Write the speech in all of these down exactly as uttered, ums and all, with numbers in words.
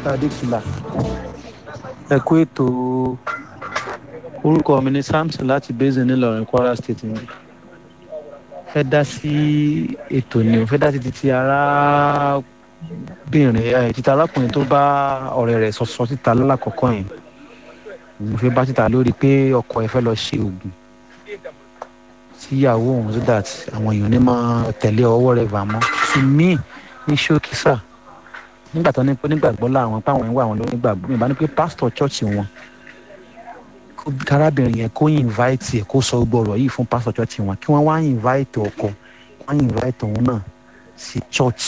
Adékìlá. Ẹ kú ètò orúkọ mi ní Samson láti Basin nílọrin Kwara State ni. Fẹ́ dá sí ètò ni o fẹ́ dá sí títí arábìnrin ẹ̀ títa arákùnrin tó bá ọ̀rẹ́ rẹ̀ sọ̀sọ̀ síta lọ́làkọ̀ọ́kọ́ yẹn. Mo fẹ́ bá síta lórí pé ọkọ ẹ̀ fẹ́ lọ ṣe oògùn síyàwó òun so that àwọn èèyàn ní máa tẹ̀lé ọwọ́ rẹ̀ bà mọ́. To me ní ṣókísà nígbà tó ní pé nígbàgbọ́ láwọn páwọn ẹ̀wọ̀ àwọn ló nígbàgbọ́ mi bá ní pé pásítọ̀ chọ́ọ̀chì wọn kárábìnrin yẹn kó invite ẹ̀ kó sọ gbogbo ọ̀rọ̀ yìí fún pásítọ̀ chọ́ọ̀chì wọn kí wọ́n wá invite ọkọ wọ́n invite òun náà sí church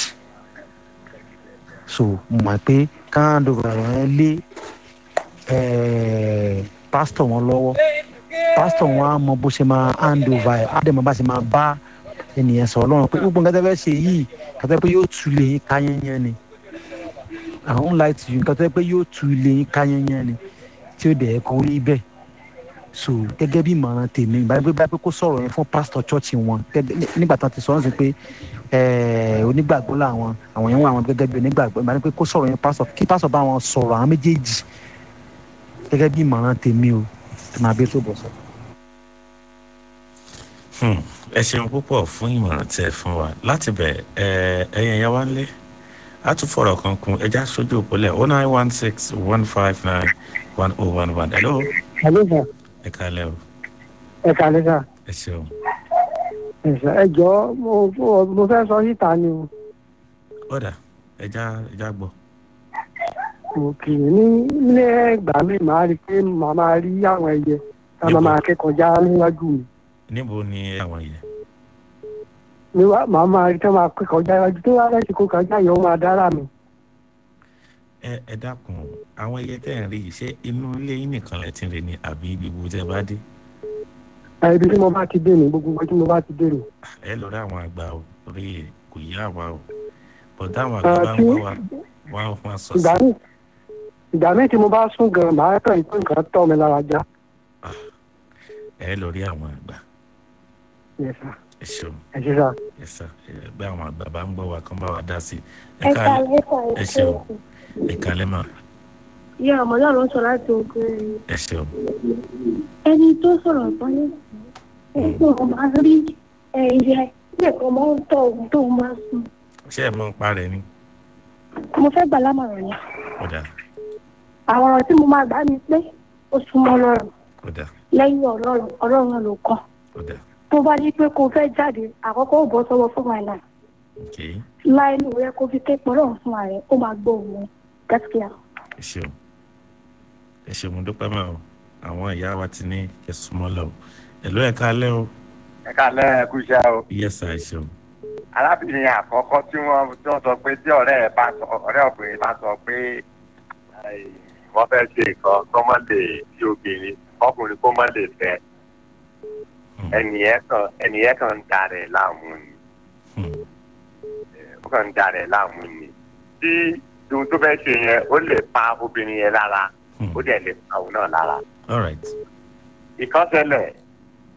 so mo mọ̀ pé káàndó ọ̀rọ̀ yẹn lé pásítọ̀ wọn lọ́wọ́ pásítọ̀ wọn á mọ bó ṣe máa hand over ẹ̀ á dẹ̀ mọ bá ṣe máa bá ènìyàn sọ̀rọ̀ lọ́rùn pé gbogbo nǹkan tẹ́ fẹ́ ṣe yìí nǹkan tẹ́ pé yóò tú lé yín ká yẹnyẹn ni àwọn ńlá ti yìí nǹkan tẹ́ pé yóò tú lé yín ká yẹnyẹn ni tí ó dẹ̀ kó rí bẹ́ẹ̀ so gẹ́gẹ́ bí ìmọ̀ràn tèmi ìbá pé báyìí pé kó sọ̀rọ̀ yẹn fún pásítọ̀ chọ́ọ̀chì wọn nígbà tán ti sọ̀rọ̀ sí pé onígbàgbọ́ làwọn àwọn yẹn wà wọn gẹ́gẹ́ bí onígbàgbọ́ ìbá pé kó sọ̀rọ̀ yẹn pásítọ̀ kí pásítọ̀ bá wọn sọ̀rọ̀ àwọn méjèèjì gẹ́gẹ́ bí ìmọ̀ràn tèmi o tí màá bí tó bọ̀ sọ. ẹ ṣeun púpọ̀ fún ìmọ̀ràn tí ẹ fún wa láti bẹ̀ ẹ̀yìn ẹ̀yà wá lé a tún fọ̀rọ̀ kan kun ẹja sójú òpólẹ̀ oh nine one six one five nine one oh one one. hello. hello sir. ẹ kálẹ́ o. ẹ kálẹ́ sà. ẹ ṣeun. ẹ jọ̀ọ́ mo mo fẹ́ sọ síta ni o. ọ̀dà ẹja ẹja gbọ́. òkè ní ní ẹgbàá mi máa rí i pé màá máa rí àwọn ẹyẹ tá a máa kẹ́kọ̀ọ́ já níwájú mi. níbo ni àwọn yẹn. ni wá màá máa rí tí wọ́n máa kẹ́kọ̀ọ́ já níwájú tó wá láti kó kọjá yẹn ó máa dára mi. ẹ ẹ dákun àwọn ẹyẹ tẹ́ ẹ̀ ń rí yìí ṣé inú ilé yín nìkan lẹ ti ń rí ni àbí ibi gbogbo tẹ́ bá dé. ibi tí mo bá ti dé ni gbogbo ibi tí mo bá ti dé ni. ẹ lọ rí àwọn àgbà o torí kò yá àwa o bọ̀dá àwọn àgbà bá ń wá wa wá wọn sọ sí. ìgbà míì tí mo bá sún gan màá kàn pé nǹkan tọ́ mi lára já. ẹ lọ rí àwọn àgbà. Yes sir. ẹ ṣeun. ẹ ṣe sá. Yes sir. bí àwọn àgbà bá ń gbọ́ wa kán bá wa dá sí. ẹ kálẹ́ sà ẹ ṣeun. ẹ kálẹ́ mà. ìyá ọmọ náà ló ń sọ láti ogun. ẹ ṣeun. ẹni tó sọ̀rọ̀ tán ní ẹgbẹ́ ọmọ máa rí ẹ̀yẹ ilé kan máa ń tọ̀ ohun tó máa sùn. ṣé ẹ mọ̀ ń parẹ́ ni. mo fẹ́ gbà lámọ̀ràn yẹn. kódà. àwọn ọ̀rọ̀ tí mo máa gbà ni pé ó súnmọ́ Ọlọ́run. kódà. lẹ́yìn Ọlọ́run Ọlọ́run ló kàn. kódà. tó bá ní pé kó fẹ́ jáde àkọ́kọ́ ò bọ́ sọ́wọ́ fún wa náà. láì ní òwe kó fi ké pọ́nrọ́ fún ààrẹ ó máa gbọ́ òun gaskiya. ẹ ṣeun ẹ ṣeun mo dúpẹ́ mọ́ ọ àwọn ìyá wa ti ní ẹ̀sùnmọ́ lọ ẹ̀lú ẹ̀ kálẹ́ o. ẹ kálẹ́ ẹ kú iṣẹ́ o. yẹ́sà ẹ ṣeun. arábìnrin àkọ́kọ́ tí wọ́n tí wọ́n sọ pé tí ọ̀rẹ́ ẹ̀ bá sọ ọ̀rẹ́ ọkùnrin bá sọ pé wọ́n fẹ́ ṣe nǹkan kó má lè fi obìnrin ọkùnrin kó má lè fẹ́ ẹnìyẹn kan ẹnìyẹn kan ń darẹ̀ láàmú ni ó kàn ń darẹ̀ láàmú ni tí ohun tó fẹ́ ṣe yẹn ó lè pa obìnrin yẹn lára ó dẹ̀ lè pa òun náà lára. All right. ìkọ́sẹ̀lẹ̀